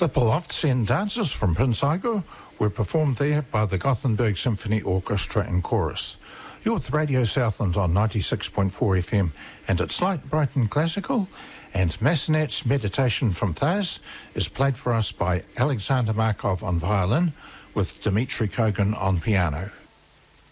The Polovtsian dances from Prince Igor were performed there by the Gothenburg Symphony Orchestra and Chorus. You're with Radio Southland on 96.4 FM, and it's Light, Bright and Classical, and Massenet's Meditation from Thais is played for us by Alexander Markov on violin with Dmitry Kogan on piano.